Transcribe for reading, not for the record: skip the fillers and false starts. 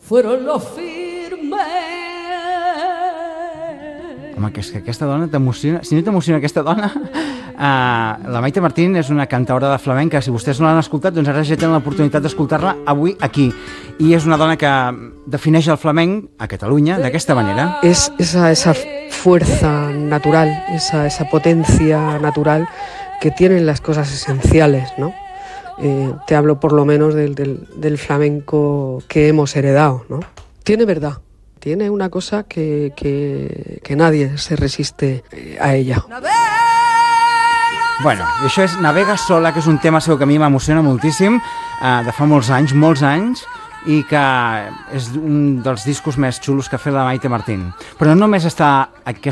fueron los firmes. Home, que és que aquesta dona t'emociona. Si no t'emociona aquesta dona... la Maite Martín és una cantaora de flamenca. Si vostès no l'han escoltat, doncs ara ja tenen l'oportunitat d'escoltar-la avui aquí. I és una dona que defineix el flamenc a Catalunya d'aquesta manera. Es esa fuerza natural, esa potencia natural que tienen las cosas esenciales, ¿no? Te hablo por lo menos del flamenco que hemos heredado, ¿no? Tiene verdad, tiene una cosa que nadie se resiste a ella. Bueno, i això és Navega sola, que és un tema seu que a mi m'emociona moltíssim, de fa molts anys, i que és un dels discos més xulos que ha fet la Maite Martín. Però no només està